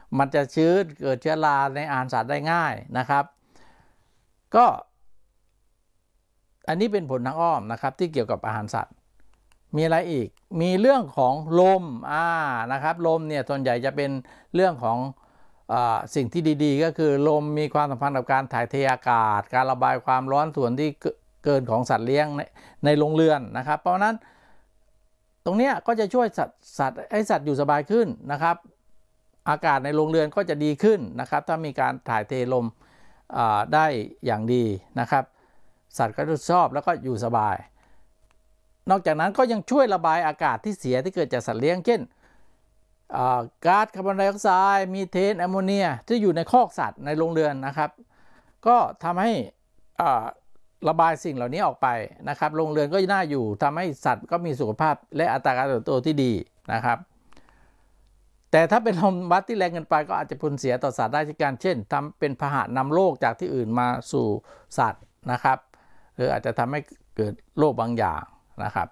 มันจะชื้นเกิดเชื้อราในอาหารสัตว์ได้ง่ายนะครับก็อันนี้เป็นผลทางอ้อมนะครับที่เกี่ยวกับอาหารสัตว์มีอะไรอีกมีเรื่องของลมนะครับลมเนี่ยส่วนใหญ่จะเป็นเรื่องของสิ่งที่ดีๆก็คือลมมีความสัมพันธ์กับการถ่ายเทอากาศการระบายความร้อนส่วนที่เกินของสัตว์เลี้ยงในโรงเรือนนะครับเพราะนั้นตรงนี้ก็จะช่วยสัตว์ให้สัตว์อยู่สบายขึ้นนะครับอากาศในโรงเรือนก็จะดีขึ้นนะครับถ้ามีการถ่ายเทลมได้อย่างดีนะครับสัตว์ก็จะชอบแล้วก็อยู่สบายนอกจากนั้นก็ยังช่วยระบายอากาศที่เสียที่เกิดจากสัตว์เลี้ยงเช่นก๊าซคาร์บอนไดออกไซด์มีเทนแอมโมเนียที่อยู่ในคอกสัตว์ในโรงเรือนนะครับก็ทำให้ระบายสิ่งเหล่านี้ออกไปนะครับโรงเรือนก็น่าอยู่ทำให้สัตว์ก็มีสุขภาพและอัตราการเติบโตที่ดีนะครับแต่ถ้าเป็นลมพัดที่แรงเกินไปก็อาจจะผลเสียต่อสัตว์ได้เช่นกันเช่นทำเป็นพาหะนำโรคจากที่อื่นมาสู่สัตว์นะครับหรืออาจจะทำให้เกิดโรคบางอย่างนะครับ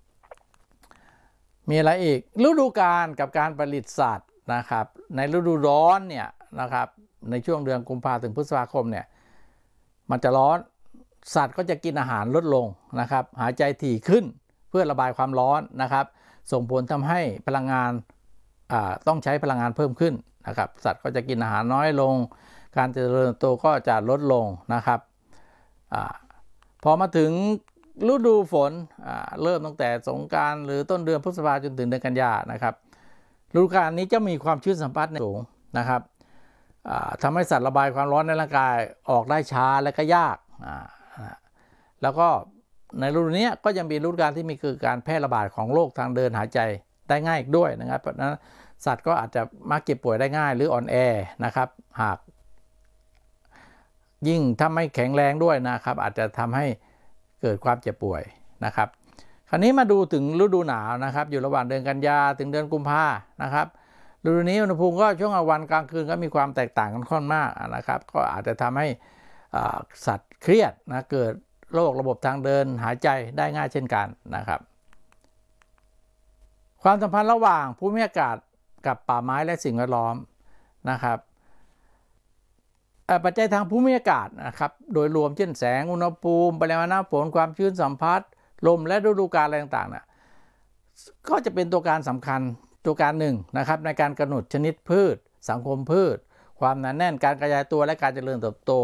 มีอะไรอีกฤดูกาลกับการผลิตสัตว์นะครับในฤดูร้อนเนี่ยนะครับในช่วงเดือนกุมภาพันธ์ถึงพฤษภาคมเนี่ยมันจะร้อนสัตว์ก็จะกินอาหารลดลงนะครับหายใจถี่ขึ้นเพื่อระบายความร้อนนะครับส่งผลทำให้พลังงานต้องใช้พลังงานเพิ่มขึ้นนะครับสัตว์ก็จะกินอาหารน้อยลงการเจริญเติบโตก็จะลดลงนะครับพอมาถึงฤดูฝนเริ่มตั้งแต่สงกรานต์หรือต้นเดือนพฤษภาคมจนถึงเดือนกันยายนนะครับฤดูกาลนี้จะมีความชื้นสัมพัทธ์สูงนะครับทำให้สัตว์ระบายความร้อนในร่างกายออกได้ช้าและก็ยากแล้วก็ในฤดูนี้ก็ยังมีฤดูกาลที่มีคือการแพร่ระบาดของโรคทางเดินหายใจได้ง่ายอีกด้วยนะครับเพราะนั้นสัตว์ก็อาจจะมักเจ็บป่วยได้ง่ายหรืออ่อนแอนะครับหากยิ่งถ้าไม่แข็งแรงด้วยนะครับอาจจะทำให้เกิดความเจ็บป่วยนะครับคราวนี้มาดูถึงฤดูหนาวนะครับอยู่ระหว่างเดือนกันยาถึงเดือนกุมภานะครับฤดูนี้อุณหภูมิก็ช่วงกลางวันกลางคืนก็มีความแตกต่างกันค่อนมากนะครับก็อาจจะทำให้สัตว์เครียดนะเกิดโรคระบบทางเดินหายใจได้ง่ายเช่นกันนะครับความสัมพันธ์ระหว่างภูมิอากาศกับป่าไม้และสิ่งแวดล้อมนะครับปัจจัยทางภูมิอากาศนะครับโดยรวมเช่นแสงอุณหภูมิปริมาณน้ำฝนความชื้นสัมผัสลมและฤดูกาลอะไรต่างๆนะก็จะเป็นตัวการสำคัญตัวการหนึ่งนะครับในการกำหนดชนิดพืชสังคมพืชความหนาแน่นการกระจายตัวและการเจริญเติบโต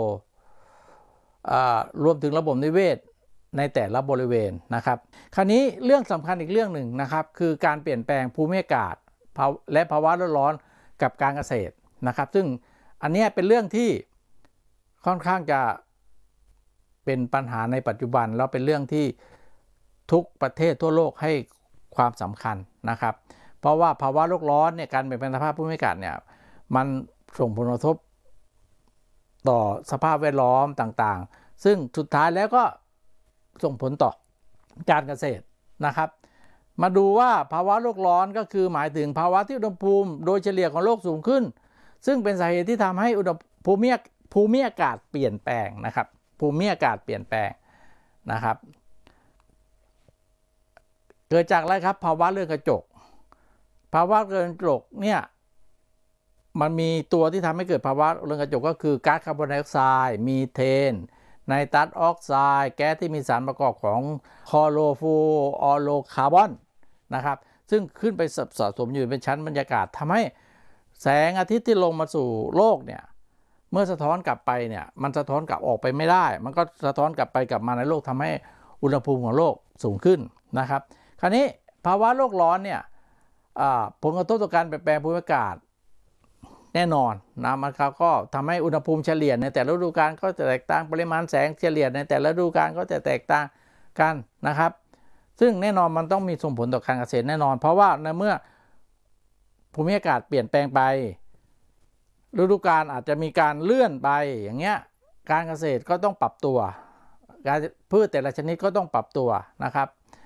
รวมถึงระบบนิเวศในแต่ละบริเวณนะครับคราวนี้เรื่องสำคัญอีกเรื่องหนึ่งนะครับคือการเปลี่ยนแปลงภูมิอากาศและภาวะโลกร้อนกับการเกษตรนะครับซึ่งอันนี้เป็นเรื่องที่ค่อนข้างจะเป็นปัญหาในปัจจุบันแล้วเป็นเรื่องที่ทุกประเทศทั่วโลกให้ความสำคัญนะครับเพราะว่าภาวะโลกร้อนเนี่ยการเปลี่ยนแปลงสภาพภูมิอากาศเนี่ยมันส่งผลกระทบต่อสภาพแวดล้อมต่างๆซึ่งสุดท้ายแล้วก็ส่งผลต่อการเกษตรนะครับมาดูว่าภาวะโลกร้อนก็คือหมายถึงภาวะที่อุณหภูมิโดยเฉลี่ยของโลกสูงขึ้นซึ่งเป็นสาเหตุที่ทำให้ภูมิอากาศเปลี่ยนแปลงนะครับภูมิอากาศเปลี่ยนแปลงนะครับเกิดจากอะไรครับภาวะเรือนกระจกภาวะเรือนกระจกเนี่ยมันมีตัวที่ทำให้เกิดภาวะเรือนกระจกก็คือก๊าซคาร์บอนไดออกไซด์มีเทนไนตรัสออกไซด์แก๊สที่มีสารประกอบของคลอโรฟลูออโรคาร์บอนนะครับซึ่งขึ้นไปสะสมอยู่เป็นชั้นบรรยากาศทำให้แสงอาทิตย์ที่ลงมาสู่โลกเนี่ยเมื่อสะท้อนกลับไปเนี่ยมันสะท้อนกลับออกไปไม่ได้มันก็สะท้อนกลับไปกลับมาในโลกทำให้อุณหภูมิของโลกสูงขึ้นนะครับคราวนี้ภาวะโลกร้อนเนี่ยผลกระทบต่อการเปลี่ยนแปลงภูมิอากาศแน่นอนนะมันก็ทำให้อุณหภูมิเฉลี่ยในแต่ละฤดูกาลก็จะแตกต่างปริมาณแสงเฉลี่ยในแต่ละฤดูกาลก็จะแตกต่างกันนะครับซึ่งแน่นอนมันต้องมีส่งผลต่อการเกษตรแน่นอนเพราะว่าในเมื่อภูมิอากาศเปลี่ยนแปลงไปฤดูกาลอาจจะมีการเลื่อนไปอย่างเงี้ยการเกษตรก็ต้องปรับตัวการพืชแต่ละชนิดก็ต้องปรับตัวนะครับ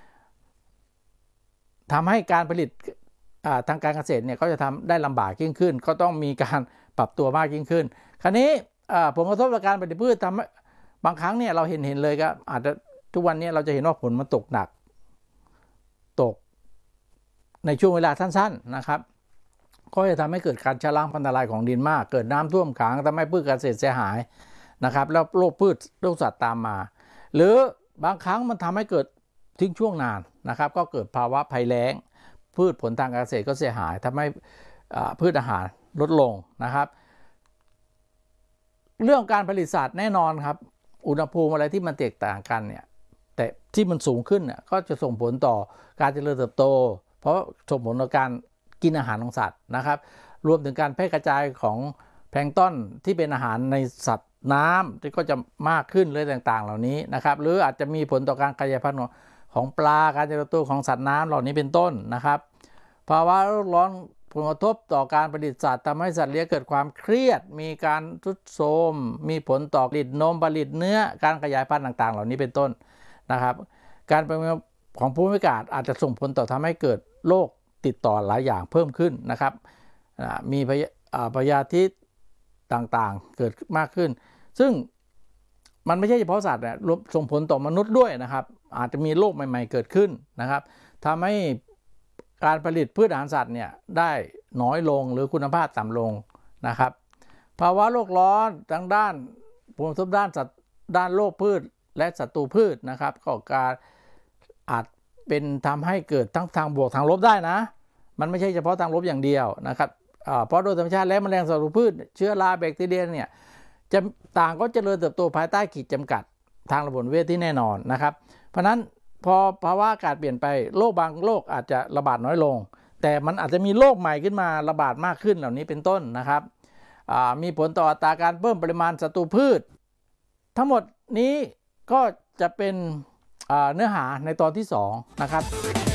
ทำให้การผลิตทางการเกษตรเนี่ยก็จะทำได้ลำบากยิ่งขึ้นก็ต้องมีการปรับตัวมากยิ่งขึ้นคราวนี้ผลกระทบต่อการผลิตพืชทำบางครั้งเนี่ยเราเห็นเลยก็อาจจะทุกวันนี้เราจะเห็นว่าฝนมันตกหนักตกในช่วงเวลาสั้นๆนะครับก็จะทำให้เกิดการชะล้างพันธุ์ทลายของดินมากเกิดน้ำท่วมขังทำให้พืชเกษตรเสียหายนะครับแล้วโรคพืชโรคสัตว์ตามมาหรือบางครั้งมันทำให้เกิดทิ้งช่วงนานนะครับก็เกิดภาวะภัยแล้งพืชผลทางการเกษตรก็เสียหายทำให้พืชอาหารลดลงนะครับเรื่องการผลิตสัตว์แน่นอนครับอุณหภูมิอะไรที่มันแตกต่างกันเนี่ยแต่ที่มันสูงขึ้นเนี่ยก็จะส่งผลต่อการเจริญเติบโตเพราะส่งผลต่อการกินอาหารของสัตว์นะครับรวมถึงการแพร่กระจายของแพลงก์ต้นที่เป็นอาหารในสัตว์น้ำที่ก็จะมากขึ้นเลยต่างๆเหล่านี้นะครับหรืออาจจะมีผลต่อการขยายพันธุ์ของปลาการเจริญเติบโตของสัตว์น้ำเหล่านี้เป็นต้นนะครับภาวะโลกร้อนผลกระทบต่อการผลิตสัตว์ทำให้สัตว์เลี้ยงเกิดความเครียดมีการทรุดโทรมมีผลต่อผลิตนมผลิตเนื้อการขยายพันธุ์ต่างๆเหล่านี้เป็นต้นนะครับการเป็นของภูมิอากาศอาจจะส่งผลต่อทำให้เกิดโรคติดต่อหลายอย่างเพิ่มขึ้นนะครับมีพยาธิต่างๆเกิดมากขึ้นซึ่งมันไม่ใช่เฉพาะสัตว์นะส่งผลต่อมนุษย์ด้วยนะครับอาจจะมีโรคใหม่ๆเกิดขึ้นนะครับทำให้การผลิตพืชอาหารสัตว์เนี่ยได้น้อยลงหรือคุณภาพต่ำลงนะครับภาวะโลกร้อนทางด้านผลกระทบด้านสัตว์ด้านโรคพืชและศัตรูพืชนะครับก็การอาจเป็นทำให้เกิดทั้งทางบวกทางลบได้นะมันไม่ใช่เฉพาะทางลบอย่างเดียวนะครับเพราะโดยธรรมชาติแล้วแมลงศัตรูพืชเชื้อราแบคทีเรียเนี่ยจะต่างก็เจริญเติบโตภายใต้ขีดจำกัดทางระบบนิเวศที่แน่นอนนะครับเพราะนั้นพอภาวะอากาศเปลี่ยนไปโรคบางโรคอาจจะระบาดน้อยลงแต่มันอาจจะมีโรคใหม่ขึ้นมาระบาดมากขึ้นเหล่านี้เป็นต้นนะครับมีผลต่ออัตราการเพิ่มปริมาณศัตรูพืชทั้งหมดนี้ก็จะเป็นเนื้อหาในตอนที่2นะครับ